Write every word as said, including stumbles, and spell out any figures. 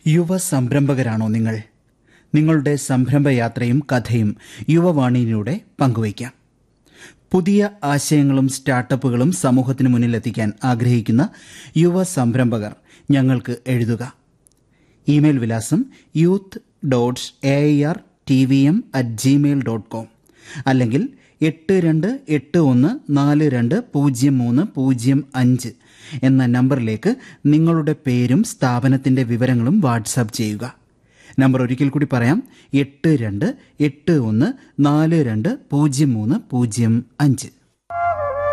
യുവ സംരംഭകരാണോ നിങ്ങൾ? നിങ്ങളുടെ സംരംഭയാത്രയും കഥയും യുവവാണിയിലൂടെ പങ്കുവയ്ക്കാം. പുതിയ ആശയങ്ങളും സ്റ്റാർട്ടപ്പുകളും സമൂഹത്തിന് മുന്നിലെത്തിക്കാൻ ആഗ്രഹിക്കുന്ന യുവ സംരംഭകർ ഞങ്ങൾക്ക് എഴുതുക. ഇമെയിൽ വിലാസം youth dot A I R T V M at Gmail dot com അല്ലെങ്കിൽ എട്ട് രണ്ട് എട്ട് ഒന്ന് നാല് രണ്ട് പൂജ്യം മൂന്ന് പൂജ്യം അഞ്ച് എന്ന നമ്പറിലേക്ക് നിങ്ങളുടെ പേരും സ്ഥാപനത്തിൻ്റെ വിവരങ്ങളും വാട്സാപ്പ് ചെയ്യുക. നമ്പർ ഒരിക്കൽ കൂടി പറയാം: എട്ട് രണ്ട് എട്ട് ഒന്ന് നാല് രണ്ട് പൂജ്യം മൂന്ന് പൂജ്യം അഞ്ച്.